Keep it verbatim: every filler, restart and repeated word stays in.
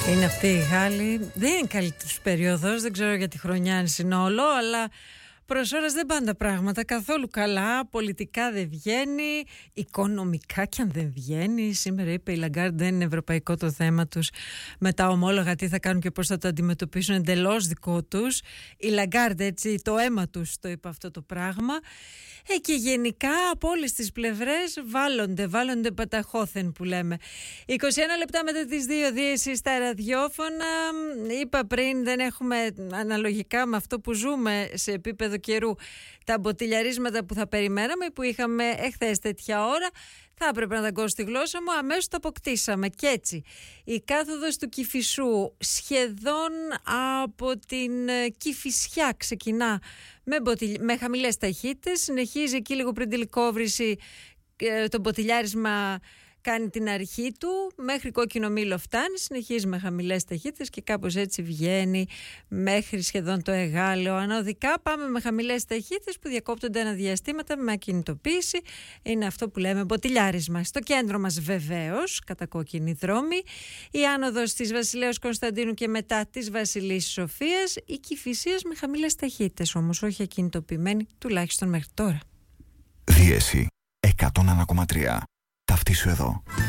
Είναι αυτή η Γάλλη. Δεν είναι καλή τους περίοδος. Δεν ξέρω για τη χρονιά αν συνόλο, αλλά προς ώρας δεν πάνε τα πράγματα καθόλου καλά. Πολιτικά δεν βγαίνει, οικονομικά κι αν δεν βγαίνει. Σήμερα είπε η Λαγκάρντ δεν είναι ευρωπαϊκό το θέμα τους. Με τα ομόλογα τι θα κάνουν και πώς θα το αντιμετωπίσουν, εντελώς δικό τους. Η Λαγκάρντ, έτσι, το αίμα τους το είπε αυτό το πράγμα. Ε, και γενικά από όλες τις πλευρές βάλλονται, βάλλονται παταχώθεν που λέμε. είκοσι ένα λεπτά μετά τις δύο Δύση στα ραδιόφωνα. Είπα πριν, δεν έχουμε αναλογικά με αυτό που ζούμε σε επίπεδο καιρού τα μποτιλιαρίσματα που θα περιμέναμε, που είχαμε εχθές τέτοια ώρα. Θα έπρεπε να τα ακούω στη γλώσσα μου, αμέσως το αποκτήσαμε. Και έτσι, η κάθοδος του Κηφισού σχεδόν από την Κηφισιά ξεκινά με, μποτιλ... με χαμηλές ταχύτητες, συνεχίζει εκεί λίγο πριν τη Λυκόβρηση, το μποτιλιάρισμα κάνει την αρχή του, μέχρι Κόκκινο Μήλο φτάνει, συνεχίζει με χαμηλές ταχύτητες και κάπως έτσι βγαίνει μέχρι σχεδόν το Εγάλεο. Ανωδικά πάμε με χαμηλές ταχύτητες που διακόπτονται αναδιαστήματα με ακινητοποίηση. Είναι αυτό που λέμε μποτιλιάρισμα. Στο κέντρο μας βεβαίως, κατά κόκκινη δρόμη, η άνοδος της Βασιλέως Κωνσταντίνου και μετά της Βασιλής Σοφίας, η Κηφισίας με χαμηλές ταχύτητες, όμως όχι ακινητοποιημένη, τουλάχιστον μέχρι τώρα. Δύση εκατόν ένα κόμμα τρία. Ταυτίσου εδώ.